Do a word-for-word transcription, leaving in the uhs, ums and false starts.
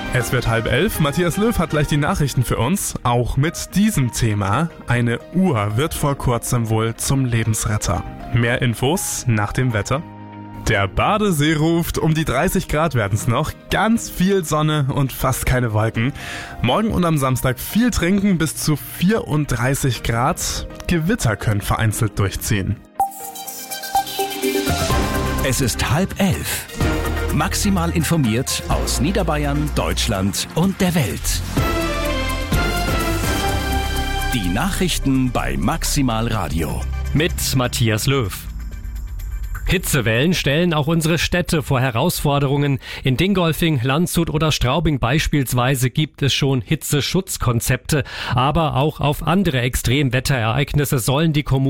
Es wird halb elf. Matthias Löw hat gleich die Nachrichten für uns. Auch mit diesem Thema. Eine Uhr wird vor kurzem wohl zum Lebensretter. Mehr Infos nach dem Wetter. Der Badesee ruft, um die dreißig Grad werden es noch, ganz viel Sonne und fast keine Wolken. Morgen und am Samstag viel trinken, bis zu vierunddreißig Grad. Gewitter können vereinzelt durchziehen. Es ist halb elf. Maximal informiert aus Niederbayern, Deutschland und der Welt. Die Nachrichten bei Maximal Radio. Mit Matthias Löw. Hitzewellen stellen auch unsere Städte vor Herausforderungen. In Dingolfing, Landshut oder Straubing beispielsweise gibt es schon Hitzeschutzkonzepte. Aber auch auf andere Extremwetterereignisse sollen die Kommunen